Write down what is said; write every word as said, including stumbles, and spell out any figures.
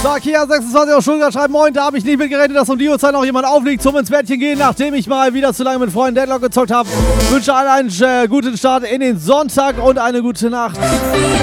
Sonntag, hier sechsundzwanzig aus Stuttgart, schreibt moin, da habe ich nicht mit gerechnet, dass um die Uhrzeit noch jemand aufliegt zum ins Bettchen gehen, nachdem ich mal wieder zu lange mit Freunden Deadlock gezockt habe. Wünsche allen einen äh, guten Start in den Sonntag und eine gute Nacht.